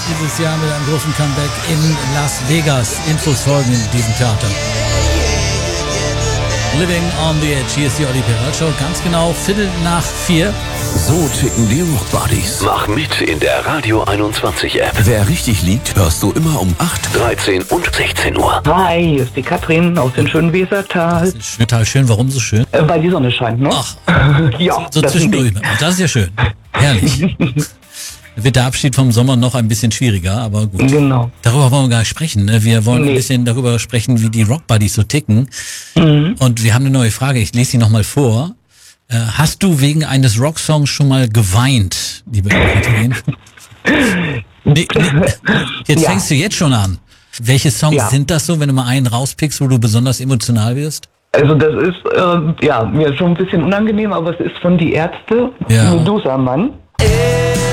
dieses Jahr mit einem großen Comeback in Las Vegas. Infos folgen in diesem Theater. Living on the Edge. Hier ist die Olli Peral Show. Ganz genau 3:45. So ticken die Rock Buddies. Mach mit in der Radio 21 App. Wer richtig liegt, hörst du immer um 8, 13 und 16 Uhr. Hi, hier ist die Katrin aus dem schönen Wesertal. Das ist total schön. Warum so schön? Weil die Sonne scheint, ne? Ach, ja, so das zwischendurch. Das ist ja schön. Herrlich. Wird der Abschied vom Sommer noch ein bisschen schwieriger, aber gut. Genau. Darüber wollen wir gar nicht sprechen. Ne? Wir wollen ein bisschen darüber sprechen, wie die Rock Buddies so ticken. Und wir haben eine neue Frage. Ich lese sie nochmal vor. Hast du wegen eines Rocksongs schon mal geweint, liebe Katrin? Jetzt fängst du jetzt schon an. Welche Songs sind das so, wenn du mal einen rauspickst, wo du besonders emotional wirst? Also das ist mir schon ein bisschen unangenehm, aber es ist von Die Ärzte, Medusa Mann.